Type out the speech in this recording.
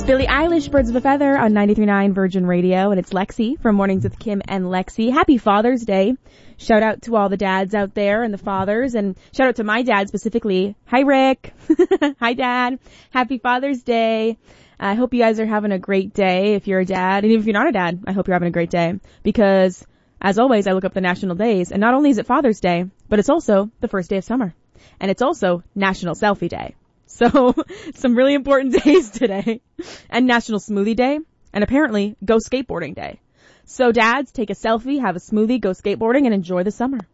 Billie Eilish, Birds of a Feather on 93.9 Virgin Radio, and it's Lexi from Mornings with Kim and Lexi. Happy Father's Day. Shout out to all the dads out there and the fathers, and shout out to my dad specifically. Hi, Rick. Hi, Dad. Happy Father's Day. I hope you guys are having a great day if you're a dad, and even if you're not a dad, I hope you're having a great day, because as always, I look up the national days, and not only is it Father's Day, but it's also the first day of summer, and it's also National Selfie Day. So, some really important days today. And National Smoothie Day. And apparently, Go Skateboarding Day. So dads, take a selfie, have a smoothie, go skateboarding, and enjoy the summer.